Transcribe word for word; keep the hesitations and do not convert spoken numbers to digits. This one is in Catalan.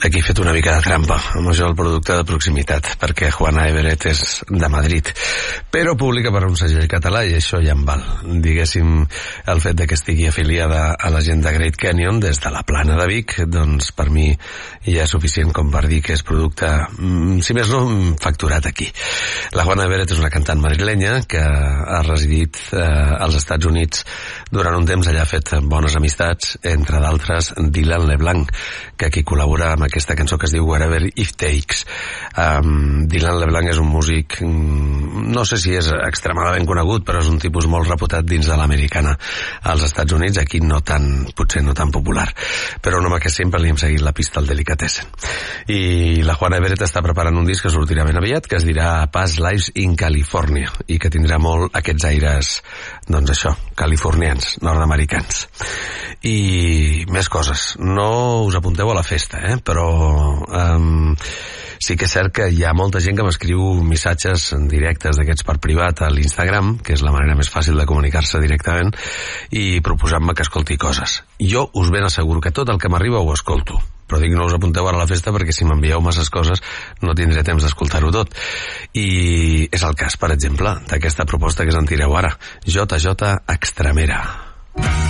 Aquí he fet una mica de trampa amb això del producte de proximitat, perquè Juana Everett és de Madrid, però publica per un segell català i això ja em val. Diguéssim, el fet de que estigui afiliada a la gent de Great Canyon des de la Plana de Vic, doncs per mi ja és suficient com per dir que és producte, si més no, facturat aquí. La Juana Everett és una cantant madrilenya que ha residit eh, als Estats Units durant un temps. Allà ha fet bones amistats, entre d'altres Dylan LeBlanc, que aquí col·labora amb aquesta cançó que es diu Wherever It Takes. Um, Dylan LeBlanc és un músic, no sé si és extremadament conegut, però és un tipus molt reputat dins de l'americana als Estats Units, aquí no tan, potser no tan popular, però un home que sempre li hem seguit la pista al Delicatessen. I la Juana Everett està preparant un disc que sortirà ben aviat, que es dirà Past Lives in California, i que tindrà molt aquests aires, doncs això, californians, nord-americans. I més coses. No us apunteu a la festa, eh? Però um, sí que és cert que hi ha molta gent que m'escriu missatges directes d'aquests per privat a l'Instagram, que és la manera més fàcil de comunicar-se directament, i proposant-me que escolti coses. Jo us ben asseguro que tot el que m'arriba ho escolto, però dic no us apunteu ara a la festa perquè si m'envieu masses coses no tindré temps d'escoltar-ho tot. I és el cas, per exemple, d'aquesta proposta que sentireu ara, J J Extremera.